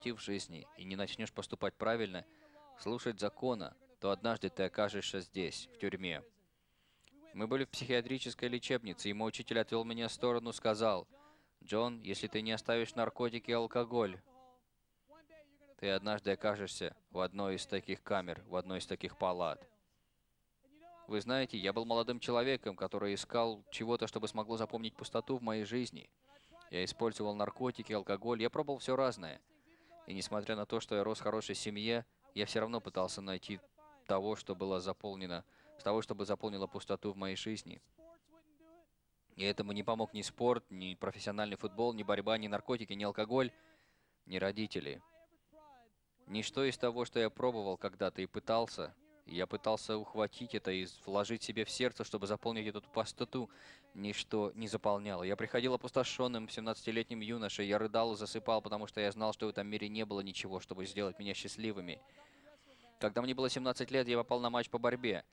в жизни и не начнешь поступать правильно, слушать закона, то однажды ты окажешься здесь, в тюрьме. Мы были в психиатрической лечебнице, и мой учитель отвел меня в сторону, сказал: «Джон, если ты не оставишь наркотики и алкоголь, ты однажды окажешься в одной из таких камер, в одной из таких палат». Вы знаете, я был молодым человеком, который искал чего-то, чтобы смогло запомнить пустоту в моей жизни. Я использовал наркотики, алкоголь, я пробовал все разное. И несмотря на то, что я рос в хорошей семье, я все равно пытался найти того, что было заполнено, того, чтобы заполнило пустоту в моей жизни. И этому не помог ни спорт, ни профессиональный футбол, ни борьба, ни наркотики, ни алкоголь, ни родители. Ничто из того, что я пробовал когда-то и пытался, я пытался ухватить это и вложить себе в сердце, чтобы заполнить эту пустоту, ничто не заполняло. Я приходил опустошенным 17-летним юношей, я рыдал и засыпал, потому что я знал, что в этом мире не было ничего, чтобы сделать меня счастливыми. Когда мне было 17 лет, я попал на матч по борьбе.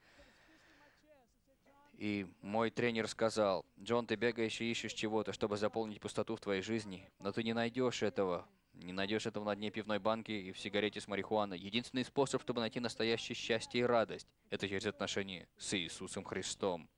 И мой тренер сказал: «Джон, ты бегаешь и ищешь чего-то, чтобы заполнить пустоту в твоей жизни, но ты не найдешь этого. Не найдешь этого на дне пивной банки и в сигарете с марихуаной. Единственный способ, чтобы найти настоящее счастье и радость, это через отношения с Иисусом Христом».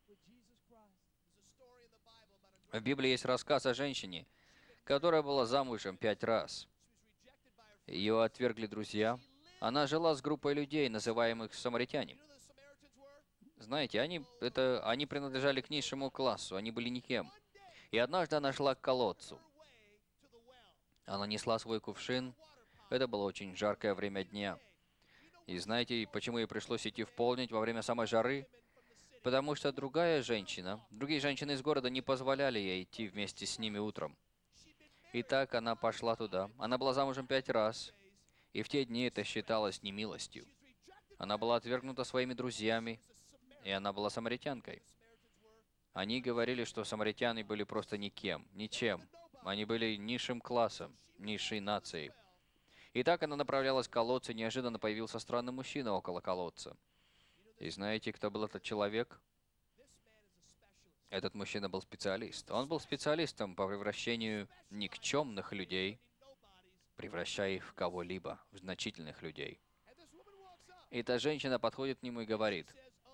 В Библии есть рассказ о женщине, которая была замужем 5 раз. Ее отвергли друзья. Она жила с группой людей, называемых самаритяне. Знаете, они принадлежали к низшему классу, они были никем. И однажды она шла к колодцу. Она несла свой кувшин. Это было очень жаркое время дня. И знаете, почему ей пришлось идти в полдень во время самой жары? Потому что другие женщины из города не позволяли ей идти вместе с ними утром. И так она пошла туда. Она была замужем 5 раз. И в те дни это считалось немилостью. Она была отвергнута своими друзьями, и она была самаритянкой. Они говорили, что самаритяне были просто никем, ничем. Они были низшим классом, низшей нацией. И так она направлялась к колодцу, и неожиданно появился странный мужчина около колодца. И знаете, кто был этот человек? Этот мужчина был специалист. Он был специалистом по превращению никчемных людей, превращая их в кого-либо, в значительных людей. И та женщина подходит к нему и говорит,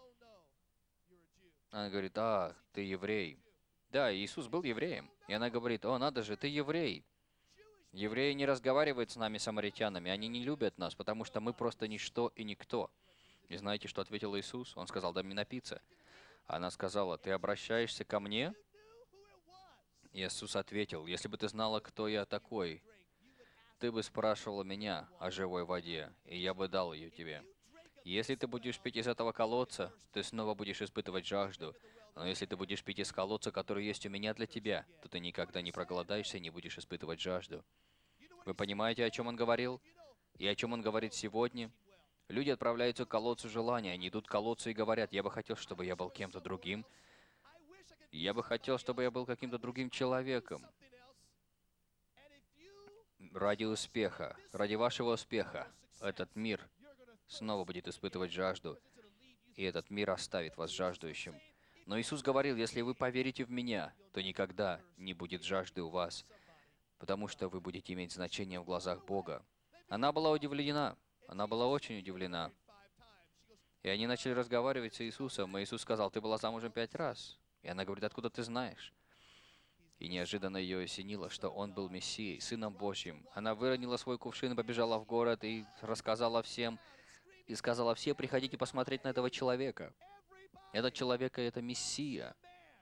она говорит: «А, ты еврей». Да, Иисус был евреем. И она говорит: «О, надо же, ты еврей». Евреи не разговаривают с нами, самаритянами, они не любят нас, потому что мы просто ничто и никто. И знаете, что ответил Иисус? Он сказал: «Дай мне напиться». Она сказала: «Ты обращаешься ко мне?» Иисус ответил: «Если бы ты знала, кто я такой, ты бы спрашивала меня о живой воде, и я бы дал ее тебе. Если ты будешь пить из этого колодца, ты снова будешь испытывать жажду. Но если ты будешь пить из колодца, который есть у меня для тебя, то ты никогда не проголодаешься и не будешь испытывать жажду». Вы понимаете, о чем он говорил? И о чем он говорит сегодня? Люди отправляются к колодцу желания, они идут к колодцу и говорят: «Я бы хотел, чтобы я был кем-то другим. Я бы хотел, чтобы я был каким-то другим человеком. Ради успеха, ради вашего успеха, этот мир снова будет испытывать жажду, и этот мир оставит вас жаждущим. Но Иисус говорил: если вы поверите в Меня, то никогда не будет жажды у вас, потому что вы будете иметь значение в глазах Бога». Она была удивлена, она была очень удивлена. И они начали разговаривать с Иисусом, и Иисус сказал: «Ты была замужем 5 раз». И она говорит: «Откуда ты знаешь?» И неожиданно ее осенило, что он был Мессией, Сыном Божьим. Она выронила свой кувшин, побежала в город и рассказала всем, и сказала: «Все приходите посмотреть на этого человека. Этот человек — это Мессия».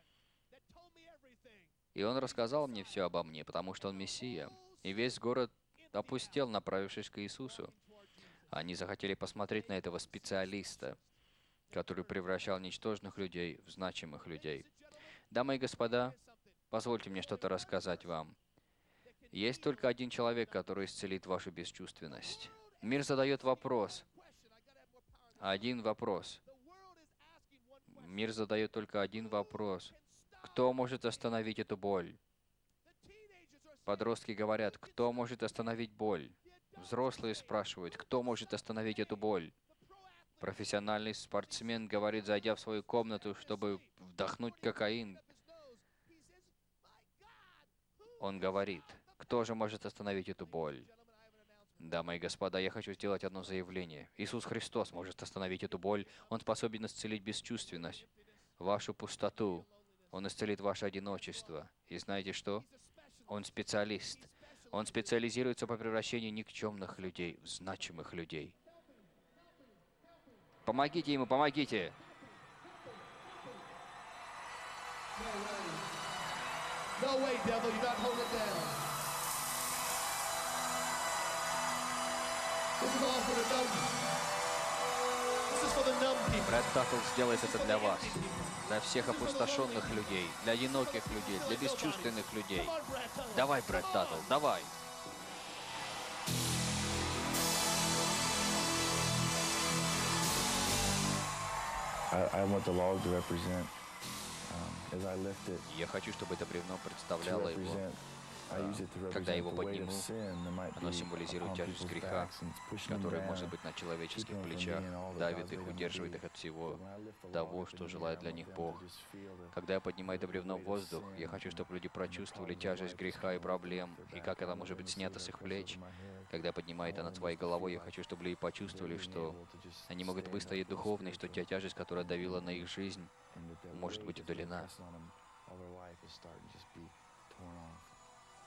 И он рассказал мне все обо мне, потому что он Мессия. И весь город опустел, направившись к Иисусу. Они захотели посмотреть на этого специалиста, который превращал ничтожных людей в значимых людей. Дамы и господа, позвольте мне что-то рассказать вам. Есть только один человек, который исцелит вашу бесчувственность. Мир задает вопрос. Один вопрос. Мир задает только один вопрос. Кто может остановить эту боль? Подростки говорят: «Кто может остановить боль?» Взрослые спрашивают: «Кто может остановить эту боль?» Профессиональный спортсмен говорит, зайдя в свою комнату, чтобы вдохнуть кокаин, он говорит: «Кто же может остановить эту боль?» Дамы и господа, я хочу сделать одно заявление. Иисус Христос может остановить эту боль. Он способен исцелить бесчувственность, вашу пустоту. Он исцелит ваше одиночество. И знаете что? Он специалист. Он специализируется по превращению никчемных людей в значимых людей. Помогите ему, помогите! No way, devil, you're not holding it down. This is all for the numb. This is for the numb people. Брэд Таттл сделает это для вас. Для всех опустошенных людей, для одиноких людей, для бесчувственных людей. Давай, Брэд Таттл, давай! I want the log to represent, as I lift it, Я хочу, чтобы это бревно to представляло его. represent, I use it to Когда represent его the weight of подниму, sin that might оно be символизирует upon тяжесть people's греха, backs, and it's pushing them который down, может быть на человеческих keeping them from плечах, being all that давит God's их, made them to удерживает be. их от всего But when I lift the log того, up in что the желает air, I для want них them to Бог. just feel the Когда я поднимаю это бревно в weight of воздух, sin, я хочу, чтобы люди and прочувствовали cause their тяжесть life to греха и come проблем, off their и back. как I она want может them быть to снята feel с the их pressure плеч. over my head. Когда я поднимаю это I want над them своей just to головой, feel я like хочу, чтобы люди почувствовали, they're being что able to just они могут stand up выстоять for the духовно, и что spiritual, та тяжесть, которая давила на их жизнь, and that может weight быть that's been удалена. pressing on them all their life is starting to just be torn off.